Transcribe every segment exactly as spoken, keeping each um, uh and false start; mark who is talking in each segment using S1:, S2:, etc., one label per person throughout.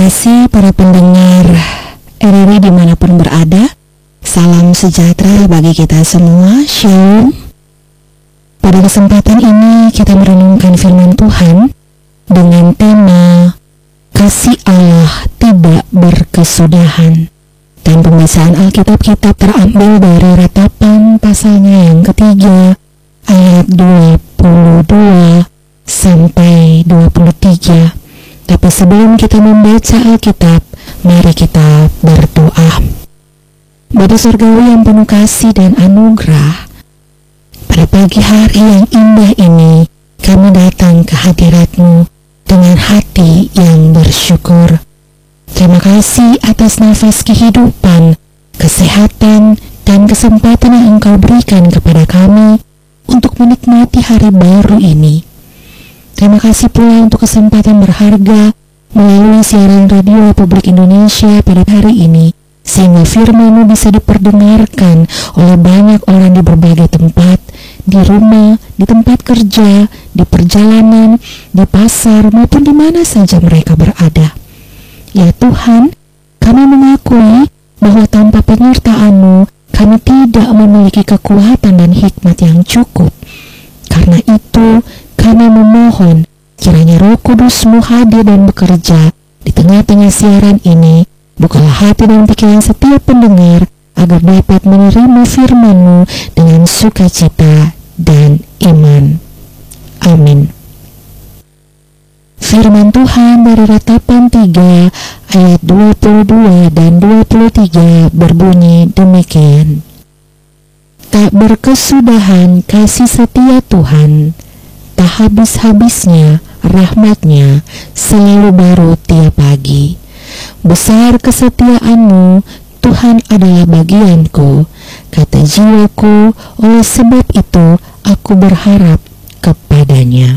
S1: kasih para pendengar R R I dimanapun berada, salam sejahtera bagi kita semua, Shalom. Pada kesempatan ini kita merenungkan firman Tuhan dengan tema Kasih Allah tidak berkesudahan. Dan pembacaan Alkitab kita terambil dari Ratapan pasalnya yang ketiga, ayat dua puluh dua sampai dua puluh tiga. Tapi sebelum kita membaca Alkitab, mari kita berdoa. Bapa Surgawi yang penuh kasih dan anugerah, pada pagi hari yang indah ini, kami datang ke hadirat-Mu dengan hati yang bersyukur. Terima kasih atas nafas kehidupan, kesehatan, dan kesempatan yang Engkau berikan kepada kami untuk menikmati hari baru ini. Terima kasih pula untuk kesempatan berharga melalui siaran radio Republik Indonesia pada hari ini, sehingga firman-Mu bisa diperdengarkan oleh banyak orang di berbagai tempat, di rumah, di tempat kerja, di perjalanan, di pasar, maupun di mana saja mereka berada. Ya Tuhan, kami mengakui bahwa tanpa penyertaan-Mu, kami tidak memiliki kekuatan dan hikmat yang cukup. Karena itu, kami memohon kiranya Roh Kudus-Mu hadir dan bekerja di tengah-tengah siaran ini. Bukalah hati dan pikiran setiap pendengar agar dapat menerima firman-Mu dengan sukacita dan iman. Amin. Firman Tuhan dari Ratapan tiga ayat dua puluh dua dan dua puluh tiga berbunyi demikian. Tak berkesudahan kasih setia Tuhan, tak habis-habisnya rahmat-Nya selalu baru tiap pagi. Besar kesetiaan-Mu, Tuhan adalah bagianku, kata jiwaku, oleh sebab itu aku berharap kepada-Nya.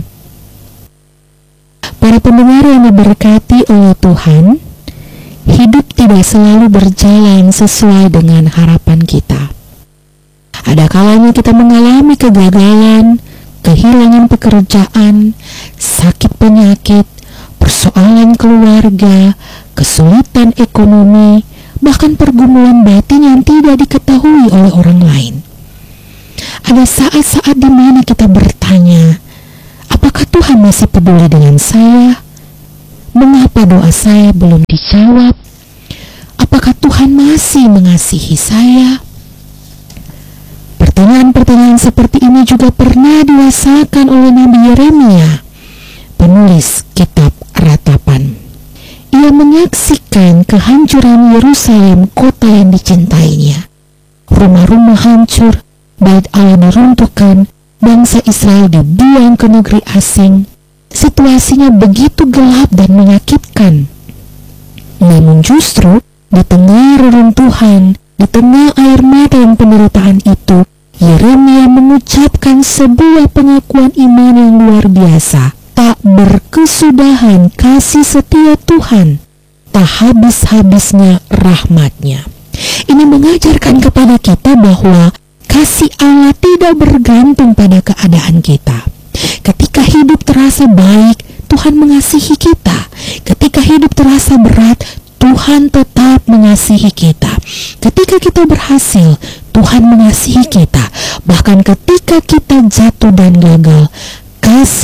S1: Para pendengar yang diberkati oleh Tuhan, hidup tidak selalu berjalan sesuai dengan harapan kita. Ada kalanya kita mengalami kegagalan, kehilangan pekerjaan, sakit penyakit, persoalan keluarga, kesulitan ekonomi, bahkan pergumulan batin yang tidak diketahui oleh orang lain. Ada saat-saat di mana kita bertanya, apakah Tuhan masih peduli dengan saya? Mengapa doa saya belum dijawab? Apakah Tuhan masih mengasihi saya? Pertanyaan-pertanyaan seperti ini juga pernah dirasakan oleh Nabi Yeremia, penulis kitab Ratapan. Ia menyaksikan kehancuran Yerusalem, kota yang dicintainya. Rumah-rumah hancur, bait Allah diruntuhkan, bangsa Israel dibuang ke negeri asing. Situasinya begitu gelap dan menyakitkan. Namun justru di tengah reruntuhan, di tengah air mata dan penderitaan itu, Yeremia mengucapkan sebuah pengakuan iman yang luar biasa. Tak berkesudahan kasih setia Tuhan, tak habis-habisnya rahmat-Nya. Ini mengajarkan kepada kita bahwa kasih Allah tidak bergantung pada keadaan kita. Ketika hidup terasa baik, Tuhan mengasihi kita. Ketika hidup terasa berat, Tuhan tetap mengasihi kita. Ketika kita berhasil, Tuhan mengasihi kita. Bahkan ketika kita jatuh dan gagal, kasih